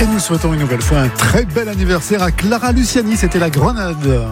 Et nous souhaitons une nouvelle fois un très bel anniversaire à Clara Luciani, c'était la Grenade.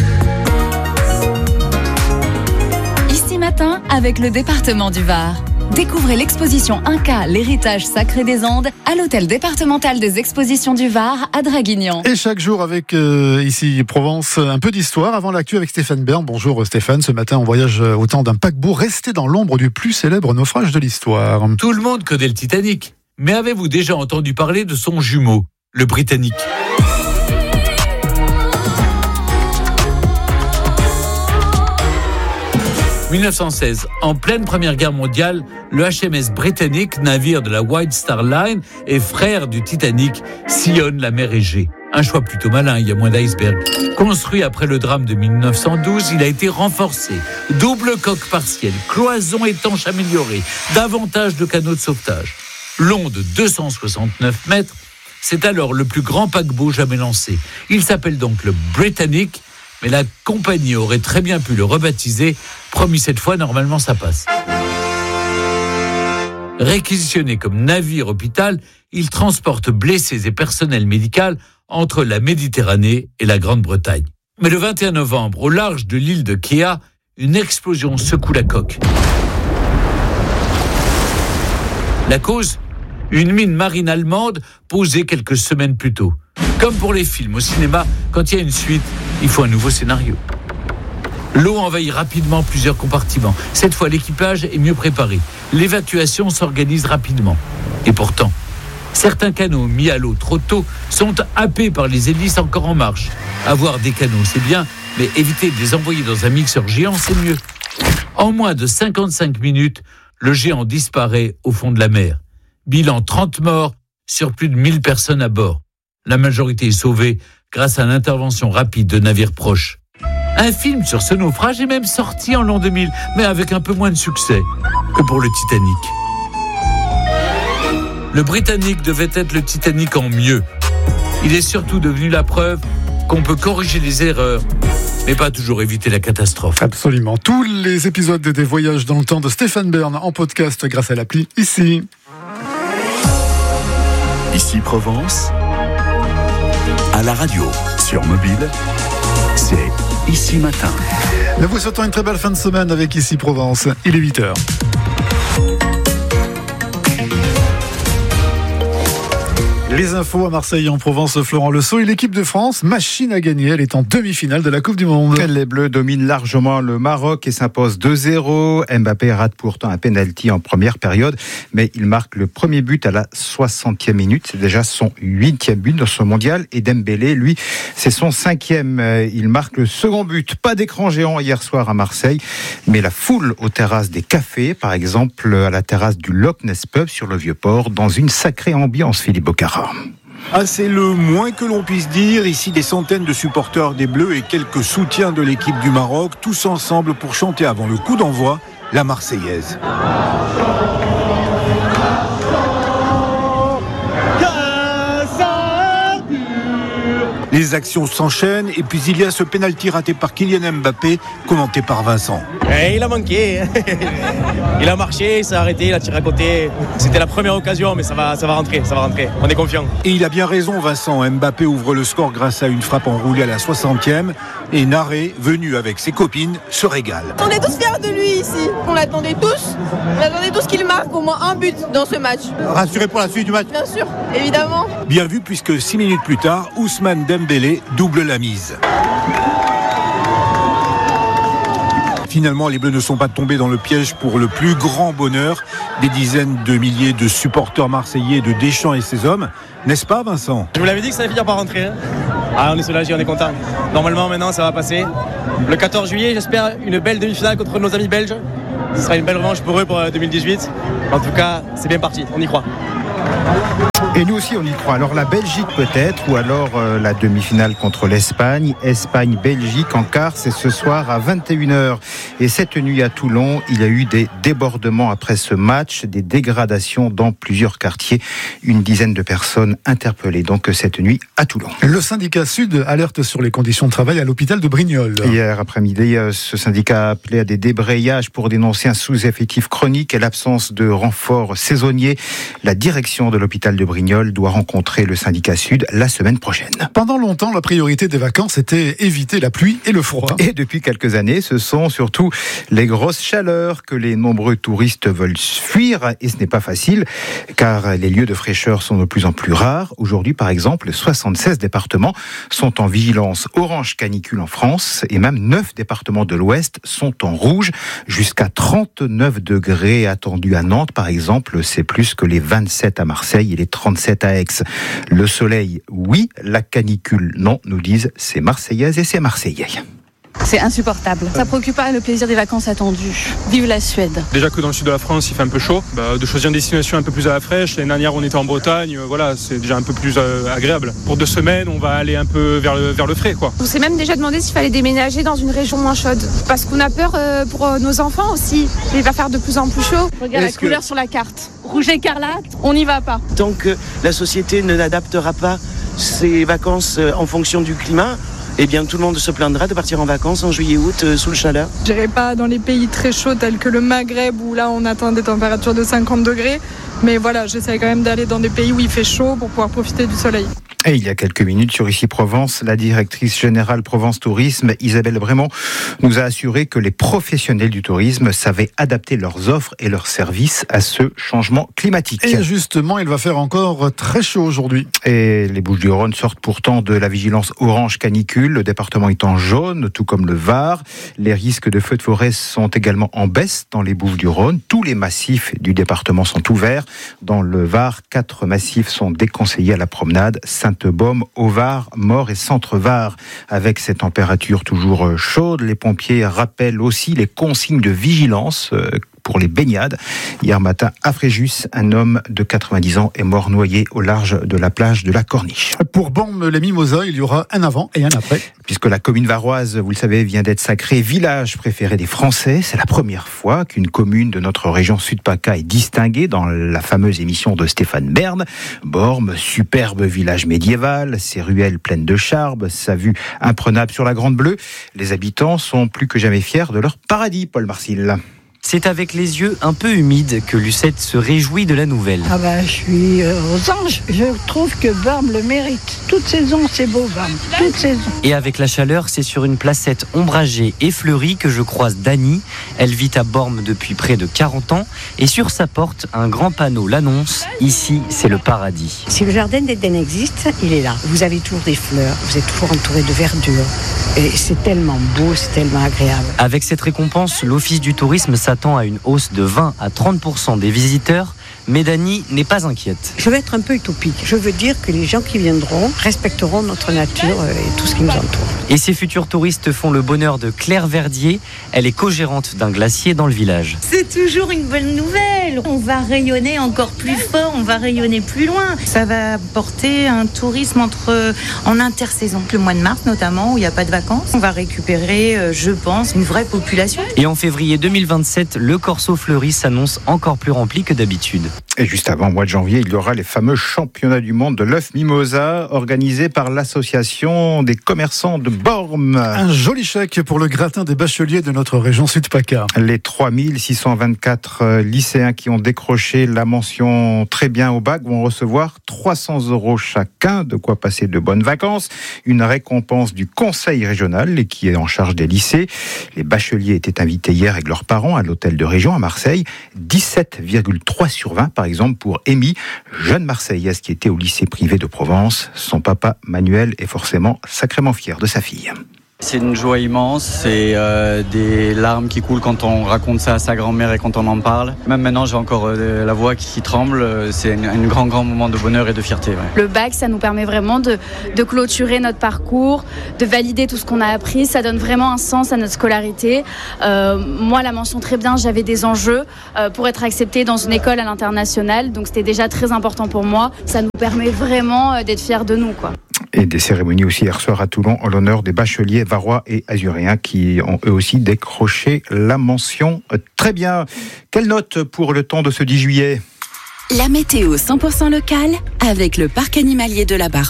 Ici Matin avec le département du Var. Découvrez l'exposition Inca, l'héritage sacré des Andes, à l'hôtel départemental des expositions du Var à Draguignan. Et chaque jour avec ici Provence, un peu d'histoire avant l'actu avec Stéphane Bern. Bonjour Stéphane, ce matin on voyage au temps d'un paquebot resté dans l'ombre du plus célèbre naufrage de l'histoire. Tout le monde connaît le Titanic, mais avez-vous déjà entendu parler de son jumeau, le Britannique ? « 1916, en pleine Première Guerre mondiale, le HMS Britannic, navire de la White Star Line et frère du Titanic, sillonne la mer Égée. Un choix plutôt malin, il y a moins d'icebergs. Construit après le drame de 1912, il a été renforcé. Double coque partielle, cloison étanche améliorée, davantage de canaux de sauvetage. Long de 269 mètres, c'est alors le plus grand paquebot jamais lancé. Il s'appelle donc le Britannic, mais la compagnie aurait très bien pu le rebaptiser. Promis cette fois, normalement ça passe. Réquisitionné comme navire hôpital, il transporte blessés et personnel médical entre la Méditerranée et la Grande-Bretagne. Mais le 21 novembre, au large de l'île de Kea, une explosion secoue la coque. La cause ? Une mine marine allemande posée quelques semaines plus tôt. Comme pour les films au cinéma, quand il y a une suite, il faut un nouveau scénario. L'eau envahit rapidement plusieurs compartiments. Cette fois, l'équipage est mieux préparé. L'évacuation s'organise rapidement. Et pourtant, certains canaux mis à l'eau trop tôt sont happés par les hélices encore en marche. Avoir des canaux, c'est bien, mais éviter de les envoyer dans un mixeur géant, c'est mieux. En moins de 55 minutes, le géant disparaît au fond de la mer. Bilan 30 morts sur plus de 1000 personnes à bord. La majorité est sauvée grâce à l'intervention rapide de navires proches. Un film sur ce naufrage est même sorti en l'an 2000, mais avec un peu moins de succès que pour le Titanic. Le Britannic devait être le Titanic en mieux. Il est surtout devenu la preuve qu'on peut corriger les erreurs, mais pas toujours éviter la catastrophe. Absolument. Tous les épisodes des Voyages dans le temps de Stéphane Bern en podcast grâce à l'appli Ici. Ici Provence, à la radio, sur mobile, c'est Ici Matin. Nous vous souhaitons une très belle fin de semaine avec Ici Provence. Il est 8h. Les infos à Marseille en Provence, Florent Lesault et l'équipe de France, machine à gagner, elle est en demi-finale de la Coupe du Monde. Les Bleus dominent largement le Maroc et s'imposent 2-0. Mbappé rate pourtant un penalty en première période, mais il marque le premier but à la 60e minute. C'est déjà son 8e but dans ce mondial. Et Dembélé, lui, c'est son 5e. Il marque le second but. Pas d'écran géant hier soir à Marseille, mais la foule aux terrasses des cafés, par exemple à la terrasse du Loch Ness Pub sur le Vieux-Port, dans une sacrée ambiance, Philippe Bocara. Ah, c'est le moins que l'on puisse dire. Ici, des centaines de supporters des Bleus et quelques soutiens de l'équipe du Maroc, tous ensemble pour chanter avant le coup d'envoi la Marseillaise. Les actions s'enchaînent et puis il y a ce pénalty raté par Kylian Mbappé, commenté par Vincent. Il a manqué, il a marché, il s'est arrêté, il a tiré à côté. C'était la première occasion, mais ça va rentrer. On est confiant. Et il a bien raison, Vincent. Mbappé ouvre le score grâce à une frappe enroulée à la 60e. Et Naré, venu avec ses copines, se régale. On est tous fiers de lui ici. On l'attendait tous. On attendait tous qu'il marque au moins un but dans ce match. Rassuré pour la suite du match ? Bien sûr, évidemment. Bien vu, puisque 6 minutes plus tard, Ousmane Dembélé double la mise. Finalement, les Bleus ne sont pas tombés dans le piège pour le plus grand bonheur des dizaines de milliers de supporters marseillais de Deschamps et ses hommes. N'est-ce pas, Vincent ? Je vous l'avais dit que ça allait finir par rentrer. On est soulagés, on est contents. Normalement, maintenant, ça va passer. Le 14 juillet, j'espère une belle demi-finale contre nos amis belges. Ce sera une belle revanche pour eux pour 2018. En tout cas, c'est bien parti, on y croit. Et nous aussi on y croit. Alors la Belgique peut-être, ou alors la demi-finale contre l'Espagne. Espagne-Belgique en quart, c'est ce soir à 21h. Et cette nuit à Toulon, il y a eu des débordements après ce match, des dégradations dans plusieurs quartiers. Une dizaine de personnes interpellées donc cette nuit à Toulon. Le syndicat Sud alerte sur les conditions de travail à l'hôpital de Brignoles. Hier après-midi, ce syndicat a appelé à des débrayages pour dénoncer un sous-effectif chronique et l'absence de renforts saisonniers. La direction de l'hôpital de Brignoles doit rencontrer le syndicat Sud la semaine prochaine. Pendant longtemps, la priorité des vacances était éviter la pluie et le froid. Et depuis quelques années, ce sont surtout les grosses chaleurs que les nombreux touristes veulent fuir. Et ce n'est pas facile, car les lieux de fraîcheur sont de plus en plus rares. Aujourd'hui, par exemple, 76 départements sont en vigilance orange canicule en France. Et même 9 départements de l'Ouest sont en rouge. Jusqu'à 39 degrés attendus à Nantes, par exemple. C'est plus que les 27 à Marseille et les 37 à Aix. Le soleil, oui. La canicule, non, nous disent ces Marseillaises et ces Marseillais. C'est insupportable. Ça procure pas le plaisir des vacances attendues. Vive la Suède. Déjà que dans le sud de la France, il fait un peu chaud. De choisir une destination un peu plus à la fraîche. L'année dernière, on était en Bretagne. Voilà, c'est déjà un peu plus agréable. Pour 2 semaines, on va aller un peu vers le frais, quoi. On s'est même déjà demandé s'il fallait déménager dans une région moins chaude. Parce qu'on a peur pour nos enfants aussi. Il va faire de plus en plus chaud. Regarde la couleur sur la carte. Rouge écarlate, on n'y va pas. Tant que la société ne n'adaptera pas ses vacances en fonction du climat, eh bien tout le monde se plaindra de partir en vacances en juillet-août sous le chaleur. J'irai pas dans les pays très chauds tels que le Maghreb où là on atteint des températures de 50 degrés. Mais voilà, j'essaie quand même d'aller dans des pays où il fait chaud pour pouvoir profiter du soleil. Et il y a quelques minutes sur Ici Provence, la directrice générale Provence Tourisme, Isabelle Brémond, nous a assuré que les professionnels du tourisme savaient adapter leurs offres et leurs services à ce changement climatique. Et justement, il va faire encore très chaud aujourd'hui. Et les Bouches-du-Rhône sortent pourtant de la vigilance orange canicule. Le département est en jaune, tout comme le Var. Les risques de feux de forêt sont également en baisse dans les Bouches-du-Rhône. Tous les massifs du département sont ouverts. Dans le Var, 4 massifs sont déconseillés à la promenade. Sainte-Baume, Au-Var, Mort et Centre-Var. Avec ces températures toujours chaudes, les pompiers rappellent aussi les consignes de vigilance pour les baignades. Hier matin, à Fréjus, un homme de 90 ans est mort noyé au large de la plage de la Corniche. Pour Bormes-les-Mimosas, il y aura un avant et un après. Puisque la commune varoise, vous le savez, vient d'être sacrée village préféré des Français. C'est la première fois qu'une commune de notre région Sud-PACA est distinguée dans la fameuse émission de Stéphane Bern. Bormes, superbe village médiéval, ses ruelles pleines de charme, sa vue imprenable sur la Grande Bleue. Les habitants sont plus que jamais fiers de leur paradis, Paul Marcil. C'est avec les yeux un peu humides que Lucette se réjouit de la nouvelle. Je suis aux anges. Je trouve que Bormes le mérite. Toute saison, c'est beau, Bormes. Toute saison. Et avec la chaleur, c'est sur une placette ombragée et fleurie que je croise Dany. Elle vit à Bormes depuis près de 40 ans. Et sur sa porte, un grand panneau l'annonce. Ici, c'est le paradis. Si le jardin d'Éden existe, il est là. Vous avez toujours des fleurs. Vous êtes toujours entouré de verdure. Et c'est tellement beau, c'est tellement agréable. Avec cette récompense, l'Office du tourisme s'attend à une hausse de 20 à 30% des visiteurs. Mais Dany n'est pas inquiète. Je vais être un peu utopique. Je veux dire que les gens qui viendront respecteront notre nature et tout ce qui nous entoure. Et ces futurs touristes font le bonheur de Claire Verdier. Elle est co-gérante d'un glacier dans le village. C'est toujours une bonne nouvelle. On va rayonner encore plus fort, on va rayonner plus loin. Ça va porter un tourisme en intersaison. Le mois de mars notamment, où il n'y a pas de vacances. On va récupérer, je pense, une vraie population. Et en février 2027, le Corso Fleuri s'annonce encore plus rempli que d'habitude. Et juste avant, au mois de janvier, il y aura les fameux championnats du monde de l'œuf mimosa organisés par l'association des commerçants de Bormes. Un joli chèque pour le gratin des bacheliers de notre région Sud-PACA. Les 3624 lycéens qui ont décroché la mention très bien au bac vont recevoir 300 € chacun, de quoi passer de bonnes vacances. Une récompense du conseil régional qui est en charge des lycées. Les bacheliers étaient invités hier avec leurs parents à l'hôtel de région à Marseille. 17,3 sur 20 par exemple pour Amy, jeune Marseillaise qui était au lycée privé de Provence. Son papa Manuel est forcément sacrément fier de sa fille. C'est une joie immense, c'est des larmes qui coulent quand on raconte ça à sa grand-mère et quand on en parle. Même maintenant, j'ai encore la voix qui tremble. C'est un grand moment de bonheur et de fierté. Ouais. Le bac, ça nous permet vraiment de clôturer notre parcours, de valider tout ce qu'on a appris. Ça donne vraiment un sens à notre scolarité. Moi, la mention très bien, j'avais des enjeux pour être acceptée dans une école à l'international. Donc, c'était déjà très important pour moi. Ça nous permet vraiment d'être fiers de nous, quoi. Et des cérémonies aussi hier soir à Toulon en l'honneur des bacheliers varois et azuréens qui ont eux aussi décroché la mention. Très bien. Quelle note pour le temps de ce 10 juillet ? La météo 100% locale avec le parc animalier de la Barbin.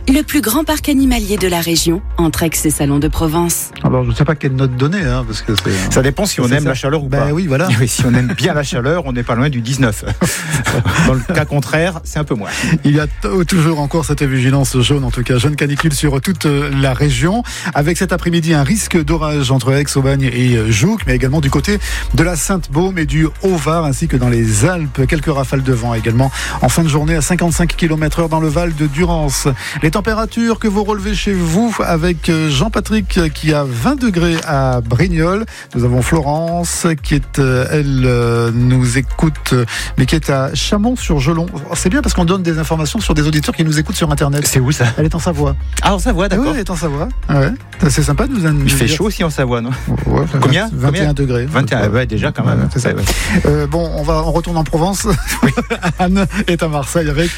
le plus grand parc animalier de la région, entre Aix et Salon de Provence. Alors, je ne sais pas quelle note donner, parce que ça dépend si on aime la chaleur ou pas. Oui, voilà. Oui, si on aime bien la chaleur, on n'est pas loin du 19. Dans le cas contraire, c'est un peu moins. Il y a toujours encore cette vigilance jaune, en tout cas, jaune canicule sur toute la région, avec cet après-midi un risque d'orage entre Aix, Aubagne et Jouques, mais également du côté de la Sainte-Baume et du Haut-Var, ainsi que dans les Alpes. Quelques rafales de vent également en fin de journée à 55 km/h dans le Val de Durance. Les températures que vous relevez chez vous avec Jean-Patrick qui a 20 degrés à Brignoles. Nous avons Florence qui est, elle nous écoute, mais qui est à Chamon-sur-Gelon. C'est bien parce qu'on donne des informations sur des auditeurs qui nous écoutent sur Internet. C'est où ça ? Elle est en Savoie. Ah, en Savoie, d'accord. Oui, elle est en Savoie. Ouais. C'est sympa de nous Il fait chaud aussi en Savoie, non ? Ouais, Combien ? 21 degrés. 21, ouais, déjà quand même. C'est ça. Bon, on retourne en Provence. Anne est à Marseille avec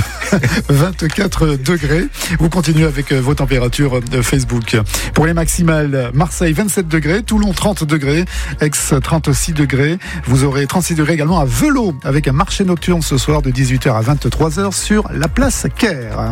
24 degrés. Vous continuez avec vos températures Facebook. Pour les maximales, Marseille 27 degrés, Toulon 30 degrés, Aix 36 degrés. Vous aurez 36 degrés également à Velot avec un marché nocturne ce soir de 18h à 23h sur la place Caire.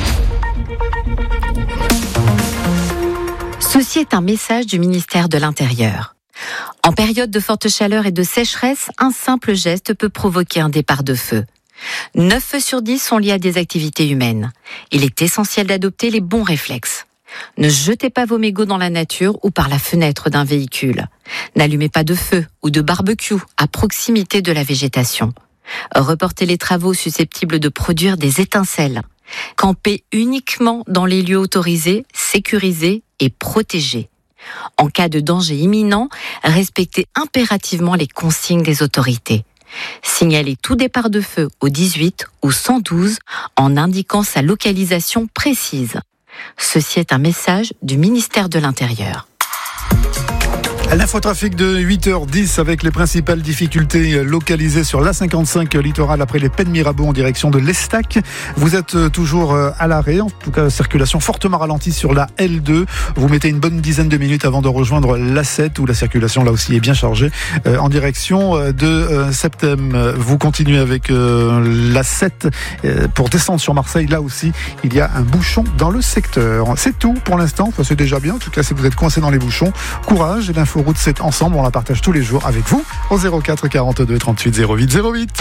Ceci est un message du ministère de l'Intérieur. En période de forte chaleur et de sécheresse, un simple geste peut provoquer un départ de feu. 9 feux sur 10 sont liés à des activités humaines. Il est essentiel d'adopter les bons réflexes. Ne jetez pas vos mégots dans la nature ou par la fenêtre d'un véhicule. N'allumez pas de feu ou de barbecue à proximité de la végétation. Reportez les travaux susceptibles de produire des étincelles. Campez uniquement dans les lieux autorisés, sécurisés et protégés. En cas de danger imminent, respectez impérativement les consignes des autorités. Signalez tout départ de feu au 18 ou 112 en indiquant sa localisation précise. Ceci est un message du ministère de l'Intérieur. L'infotrafic de 8h10 avec les principales difficultés localisées sur l'A55 littoral après les Pennes Mirabeau en direction de l'Estac. Vous êtes toujours à l'arrêt, en tout cas circulation fortement ralentie sur la L2. Vous mettez une bonne dizaine de minutes avant de rejoindre l'A7 où la circulation là aussi est bien chargée en direction de Septem. Vous continuez avec l'A7 pour descendre sur Marseille. Là aussi, il y a un bouchon dans le secteur. C'est tout pour l'instant, enfin, c'est déjà bien. En tout cas, si vous êtes coincé dans les bouchons, courage et l'info route, c'est ensemble, on la partage tous les jours avec vous au 04 42 38 08 08.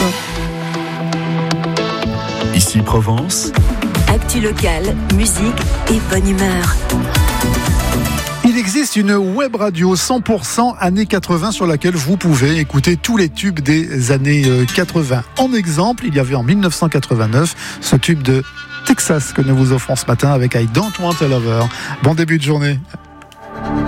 Ici Provence. Actu locale, musique et bonne humeur. Il existe une web radio 100% années 80 sur laquelle vous pouvez écouter tous les tubes des années 80. En exemple, il y avait en 1989 ce tube de Texas que nous vous offrons ce matin avec I Don't Want a Lover. Bon début de journée.